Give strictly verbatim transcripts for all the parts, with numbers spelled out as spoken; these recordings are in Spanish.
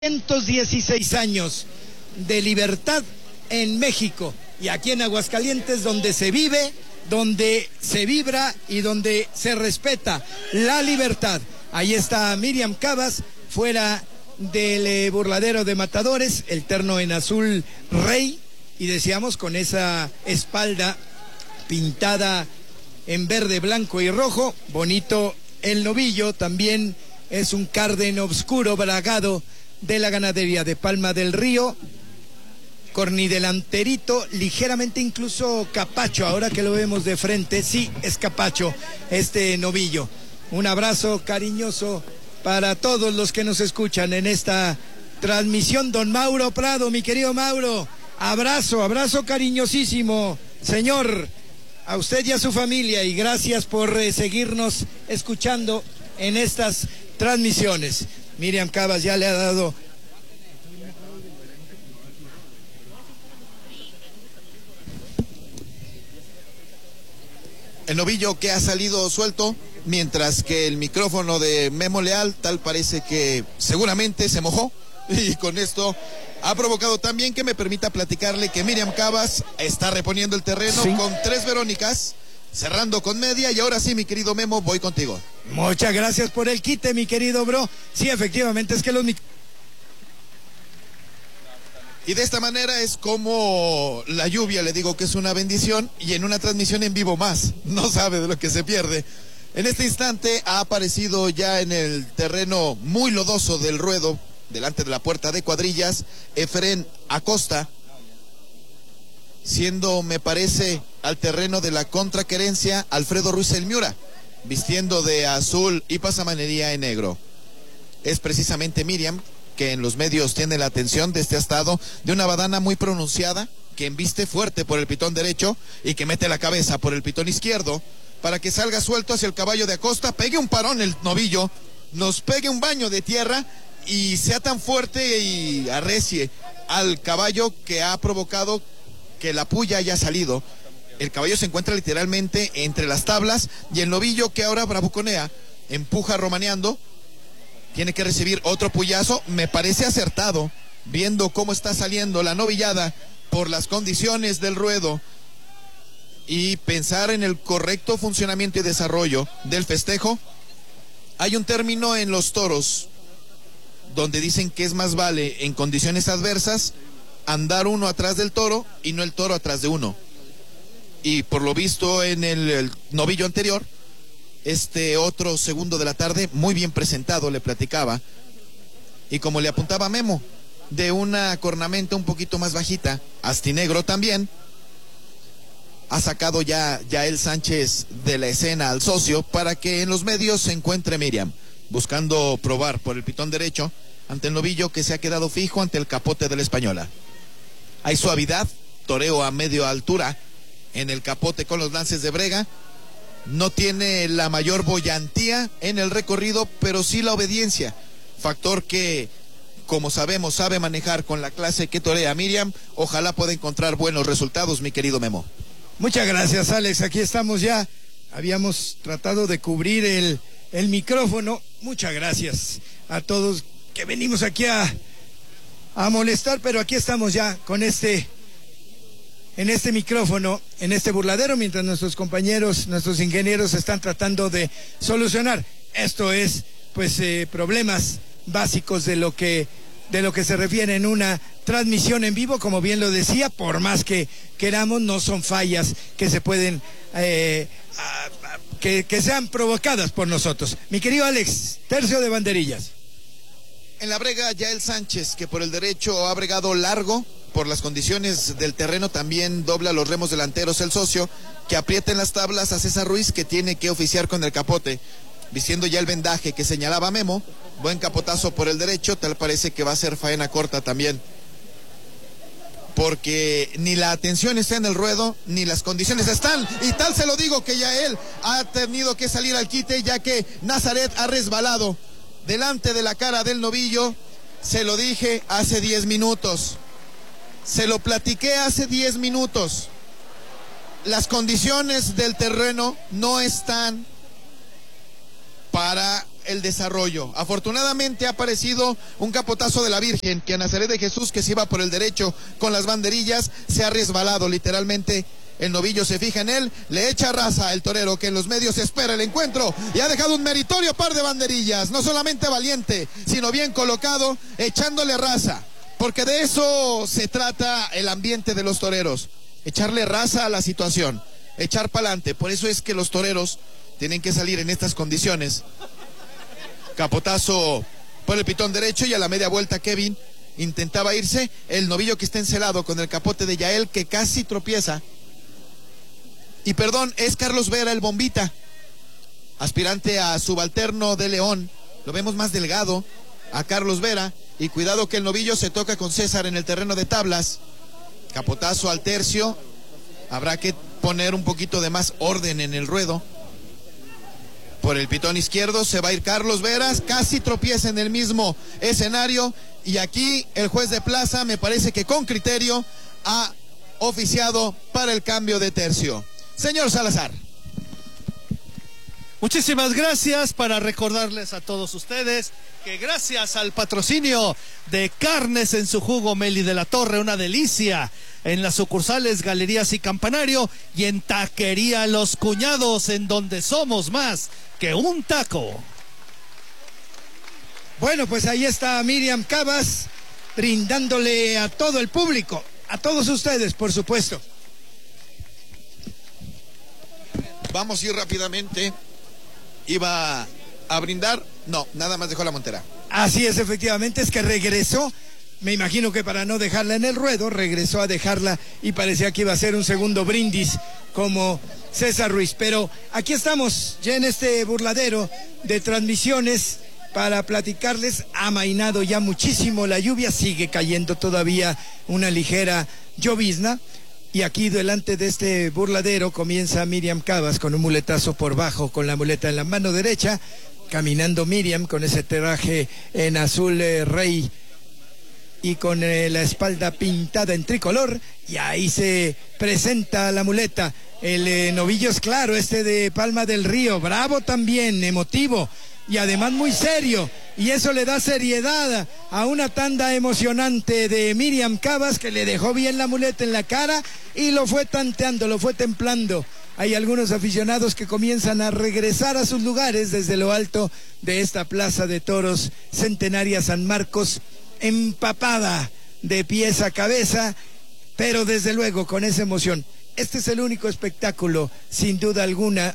ciento dieciséis años de libertad en México y aquí en Aguascalientes, donde se vive, donde se vibra y donde se respeta la libertad. Ahí está Miriam Cavas, fuera del eh, burladero de Matadores, el terno en azul rey, y decíamos con esa espalda pintada en verde, blanco y rojo, bonito el novillo, también es un carden oscuro bragado de la ganadería de Palma del Río, cornidelanterito, ligeramente incluso capacho, ahora que lo vemos de frente, sí, es capacho este novillo. Un abrazo cariñoso para todos los que nos escuchan en esta transmisión. Don Mauro Prado, mi querido Mauro, abrazo, abrazo cariñosísimo, señor, a usted y a su familia, y gracias por eh, seguirnos escuchando en estas transmisiones. Miriam Cavas ya le ha dado el novillo que ha salido suelto, mientras que el micrófono de Memo Leal tal parece que seguramente se mojó, y con esto ha provocado también que me permita platicarle que Miriam Cavas está reponiendo el terreno, ¿sí?, con tres Verónicas, cerrando con media, y ahora sí, mi querido Memo, voy contigo. Muchas gracias por el quite, mi querido bro. Sí, efectivamente, es que los... Y de esta manera es como la lluvia, le digo que es una bendición, y en una transmisión en vivo más, no sabe de lo que se pierde. En este instante ha aparecido ya en el terreno muy lodoso del ruedo, delante de la puerta de cuadrillas, Efrén Acosta, siendo, me parece, al terreno de la contraquerencia Alfredo Ruiz El Miura, vistiendo de azul y pasamanería en negro. Es precisamente Miriam, que en los medios tiene la atención de este estado, de una badana muy pronunciada, que embiste fuerte por el pitón derecho y que mete la cabeza por el pitón izquierdo, para que salga suelto hacia el caballo de Acosta, pegue un parón el novillo, nos pegue un baño de tierra y sea tan fuerte y arrecie al caballo que ha provocado que la puya haya salido. El caballo se encuentra literalmente entre las tablas, y el novillo, que ahora bravuconea, empuja romaneando, tiene que recibir otro puyazo. Me parece acertado, viendo cómo está saliendo la novillada por las condiciones del ruedo, y pensar en el correcto funcionamiento y desarrollo del festejo. Hay un término en los toros donde dicen que es más vale en condiciones adversas andar uno atrás del toro y no el toro atrás de uno. Y por lo visto en el, el novillo anterior, este otro segundo de la tarde, muy bien presentado, le platicaba, y como le apuntaba Memo, de una cornamenta un poquito más bajita, astinegro también, ha sacado ya Yael Sánchez de la escena al socio para que en los medios se encuentre Miriam, buscando probar por el pitón derecho ante el novillo, que se ha quedado fijo ante el capote de la española. Hay suavidad, toreo a media altura en el capote con los lances de brega. No tiene la mayor boyantía en el recorrido, pero sí la obediencia, factor que, como sabemos, sabe manejar con la clase que torea Miriam. Ojalá pueda encontrar buenos resultados, mi querido Memo. Muchas gracias, Alex. Aquí estamos ya. Habíamos tratado de cubrir el, el micrófono. Muchas gracias a todos que venimos aquí a, a molestar, pero aquí estamos ya con este, en este micrófono, en este burladero, mientras nuestros compañeros, nuestros ingenieros están tratando de solucionar. Esto es, pues, eh, problemas básicos de lo que, de lo que se refiere en una transmisión en vivo. Como bien lo decía, por más que queramos, no son fallas que se pueden, eh, a, a, que, que sean provocadas por nosotros. Mi querido Alex, tercio de banderillas. En la brega, Yael Sánchez, que por el derecho ha bregado largo, por las condiciones del terreno también dobla los remos delanteros el socio, que aprieta en las tablas a César Ruiz, que tiene que oficiar con el capote, vistiendo ya el vendaje que señalaba Memo. Buen capotazo por el derecho, tal parece que va a ser faena corta también, porque ni la atención está en el ruedo, ni las condiciones están, y tal se lo digo que ya él ha tenido que salir al quite, ya que Nazaret ha resbalado delante de la cara del novillo. Se lo dije hace diez minutos, se lo platiqué hace diez minutos, las condiciones del terreno no están para el desarrollo. Afortunadamente ha aparecido un capotazo de la Virgen, que a Nazaret de Jesús, que se iba por el derecho con las banderillas, se ha resbalado literalmente. El novillo se fija en él, le echa raza el torero, que en los medios espera el encuentro y ha dejado un meritorio par de banderillas, no solamente valiente, sino bien colocado, echándole raza, porque de eso se trata el ambiente de los toreros, echarle raza a la situación, echar pa'lante. Por eso es que los toreros tienen que salir en estas condiciones. Capotazo por el pitón derecho y a la media vuelta Kevin intentaba irse, el novillo que está encelado con el capote de Yael, que casi tropieza. Y perdón, es Carlos Vera, el bombita, aspirante a subalterno de León. Lo vemos más delgado a Carlos Vera. Y cuidado que el novillo se toca con César en el terreno de tablas. Capotazo al tercio. Habrá que poner un poquito de más orden en el ruedo. Por el pitón izquierdo se va a ir Carlos Veras, casi tropieza en el mismo escenario. Y aquí el juez de plaza, me parece que con criterio, ha oficiado para el cambio de tercio. Señor Salazar. Muchísimas gracias. Para recordarles a todos ustedes que gracias al patrocinio de Carnes en su Jugo Meli de la Torre, una delicia, en las sucursales Galerías y Campanario, y en Taquería Los Cuñados, en donde somos más que un taco. Bueno, pues ahí está Miriam Cavas brindándole a todo el público, a todos ustedes, por supuesto. Vamos a ir rápidamente. Iba a brindar, no, nada más dejó la montera. Así es, efectivamente, es que regresó, me imagino que para no dejarla en el ruedo, regresó a dejarla y parecía que iba a ser un segundo brindis como César Ruiz. Pero aquí estamos ya en este burladero de transmisiones para platicarles. Ha amainado ya muchísimo la lluvia, sigue cayendo todavía una ligera llovizna. Y aquí delante de este burladero comienza Miriam Cavas con un muletazo por bajo, con la muleta en la mano derecha, caminando Miriam con ese traje en azul eh, rey y con eh, la espalda pintada en tricolor, y ahí se presenta la muleta. El eh, novillo es claro, este de Palma del Río, bravo también, emotivo y además muy serio, y eso le da seriedad a una tanda emocionante de Miriam Cavas, que le dejó bien la muleta en la cara y lo fue tanteando, lo fue templando. Hay algunos aficionados que comienzan a regresar a sus lugares desde lo alto de esta plaza de toros centenaria San Marcos, empapada de pies a cabeza, pero desde luego con esa emoción. Este es el único espectáculo, sin duda alguna,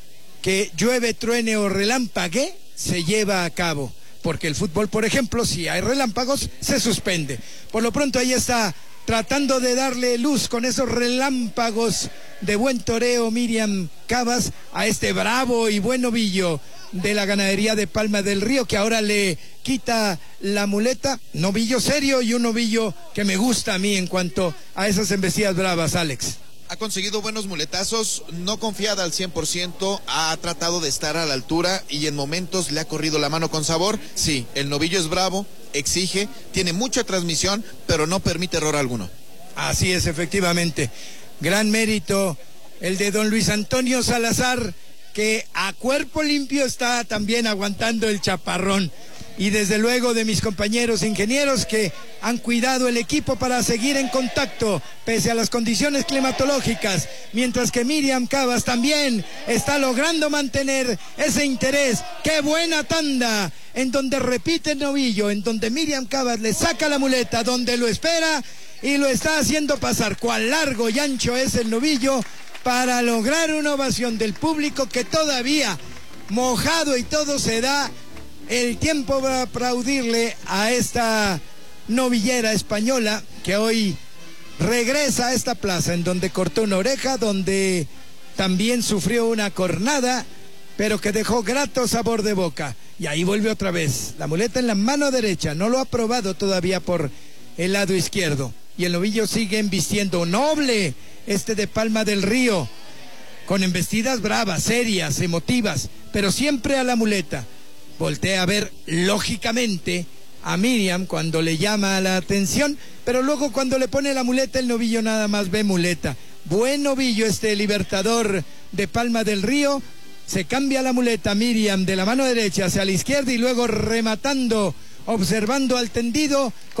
que llueve, truene o relámpague, se lleva a cabo, porque el fútbol, por ejemplo, si hay relámpagos, se suspende. Por lo pronto ahí está, tratando de darle luz con esos relámpagos de buen toreo Miriam Cavas a este bravo y buen novillo de la ganadería de Palma del Río, que ahora le quita la muleta. Novillo serio y un novillo que me gusta a mí en cuanto a esas embestidas bravas, Alex. Ha conseguido buenos muletazos, no confiada al cien por ciento, ha tratado de estar a la altura y en momentos le ha corrido la mano con sabor. Sí, el novillo es bravo, exige, tiene mucha transmisión, pero no permite error alguno. Así es, efectivamente. Gran mérito el de don Luis Antonio Salazar, que a cuerpo limpio está también aguantando el chaparrón. Y desde luego de mis compañeros ingenieros que han cuidado el equipo para seguir en contacto pese a las condiciones climatológicas, mientras que Miriam Cavas también está logrando mantener ese interés. ¡Qué buena tanda! En donde repite el novillo, en donde Miriam Cavas le saca la muleta, donde lo espera y lo está haciendo pasar. Cuán largo y ancho es el novillo para lograr una ovación del público, que todavía, mojado y todo, se da el tiempo para aplaudirle a esta novillera española que hoy regresa a esta plaza en donde cortó una oreja, donde también sufrió una cornada, pero que dejó grato sabor de boca. Y ahí vuelve otra vez, la muleta en la mano derecha, no lo ha probado todavía por el lado izquierdo. Y el novillo sigue embistiendo, noble, este de Palma del Río, con embestidas bravas, serias, emotivas, pero siempre a la muleta. Voltea a ver, lógicamente, a Miriam cuando le llama la atención, pero luego cuando le pone la muleta, el novillo nada más ve muleta. Buen novillo este Libertador de Palma del Río, Se cambia la muleta Miriam de la mano derecha hacia la izquierda y luego rematando, observando al tendido.